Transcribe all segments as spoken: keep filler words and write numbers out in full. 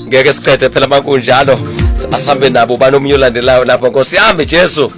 ngeke siqede phela makunjalo asambe nabo banomnye olandelayo lapha Nkosi yami Jesu.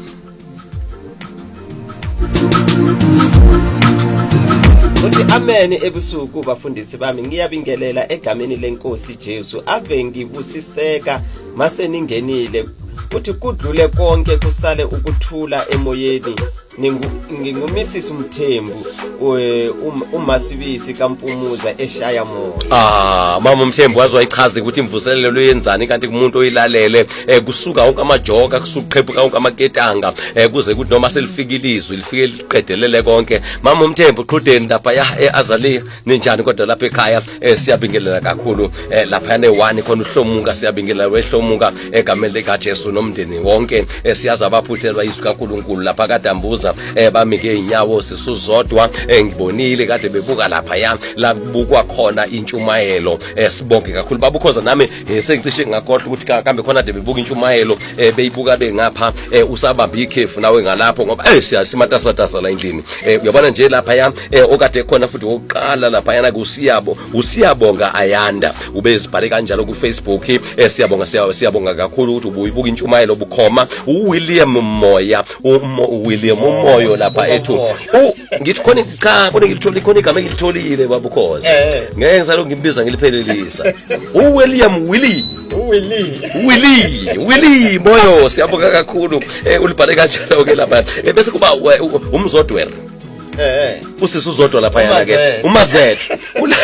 Uthi amen ebusuku bafundisi bami ngiyabingelela egameni leNkosi Jesu ave ngibusiseka mase ningenile uthi kudlule konke kusale ukuthula emoyeni ngingumisisi Mthembu uMasibisi kaMpumuza eShaya Moya. Ah mama Mthembu wazoyichaza ukuthi imvuselelo luyenzani kanti kumuntu oyilalele kusuka wonke amajoka kusuqhephuka wonke amaketanga kuze kuthi noma selifikilizwe lifike liqedelele konke. Mama Mthembu qhudeni lapha ya eAzalia ninjani kodwa lapha ekhaya siyabingelela kakhulu lapha ne one khona uHlomuka siyabingelela weHlomuka egameni likaJesu nomndeni wonke siyaza abaphuthelwa izwi kaNkulunkulu lapha kaDambuza bamike inyawo sisuzodwa ngibonile kade bebuka lapha ya la bukwa khona intshumayelo sibonke kakhulu babukhoza nami sengicishe ngakhohle ukuthi kambe khona de bebuka intshumayelo beyibuka bengapha usabamba ikhefu nawe ngalapho ngoba eh siyasimatasatasa la endlini uyabona nje lapha ya okade khona futhi oqala lapha yana kusiyabo usiyabonga Ayanda ubezibhale kanjalo ku Facebook siyabonga siyabonga kakhulu ukuthi ubuyibuka intshumayelo bukhoma uWilliam Moya uWilliam Moyo lapha ethu ngithi khona cha khona ngilitholi khona igama ngilitholile babukhoza ngeke ngisalo ngimbiza ngiliphelelisa uWilliam Willie uWillie Willie Willie Moyo siyabonga kakhulu ulibhale kanjalo ke lapha bese kuba umzodwera eh usisuzodwa lapha yana ke uMazethe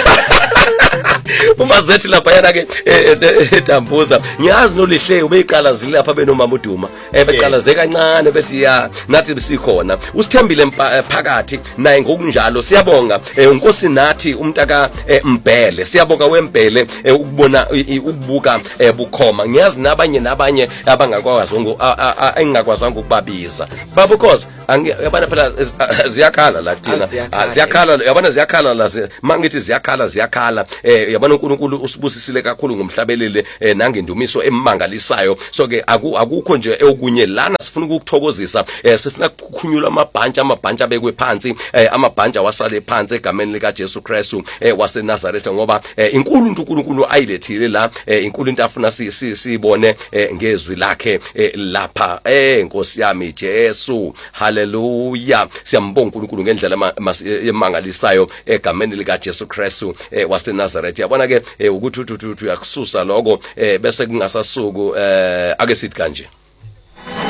uMazethe lapha yana ke eDambuza ngiyazi nolihle ubeyiqala zile lapha benomama uDuma ebeqalaze kancane bethi ya nathi sikhona usithembile phakathi naye ngokunjalo siyabonga uNkosi nathi umntaka Mbhele siyabonga weMbhele ukubona ukubuka bukhoma ngiyazi nabanye nabanye abangakwazi engingakwazanga ukubabiza babukhoza yabana phela ziyakhala la thina ziyakhala yabana ziyakhala la mangithi ziyakhala ziyakhala yabona uNkulunkulu usibusisile kakhulu ngomhlabelele nangendumiso emangalisayo so ke akukho nje okunye lana sifuna ukukuthokozisa sifuna ukukhunyula amabhantshi amabhantshi abekwe phansi amabhantshi wasale phansi egameni lika Jesu Kristu waseNazaretha ngoba inkulu uNkulunkulu ayilethile la inkulu into afuna sibone ngezwi lakhe lapha Nkosi yami Jesu haleluya siyambonga uNkulunkulu ngendlela emangalisayo egameni lika Jesu Kristu waseNazaretha yabona ke ukuthi uyakususa lokho bese kungasasuku ake sithi kanje